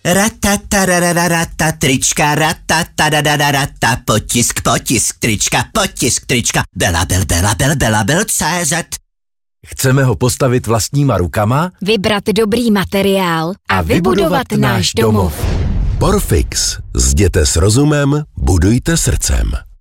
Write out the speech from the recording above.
Ratatarararata trička, ratatarararata potisk trička, belabel.cz. Chceme ho postavit vlastníma rukama, vybrat dobrý materiál a vybudovat náš domov. Porfix. Zděte s rozumem, budujte srdcem.